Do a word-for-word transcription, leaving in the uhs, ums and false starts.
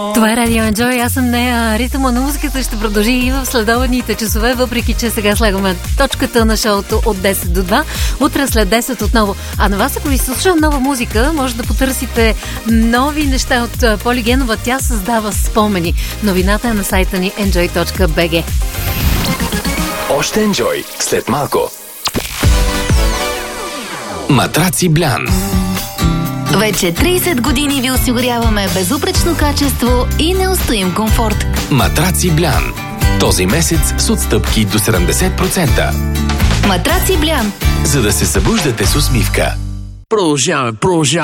Това е Радио Enjoy, аз съм Нея. Ритъма на музиката ще продължи и в следобедните часове, въпреки че сега слагаме точката на шоуто от десет до два. Утре след десет отново. А на вас, ако ви слуша нова музика, може да потърсите нови неща от Поли Генова. Тя създава спомени. Новината е на сайта ни енджой точка би джи. Още Enjoy след малко. Матраци Блян. Вече трийсет години ви осигуряваме безупречно качество и неустоим комфорт. Матраци Блян. Този месец с отстъпки до седемдесет процента. Матраци Блян. За да се събуждате с усмивка. Продължаваме, продължаваме.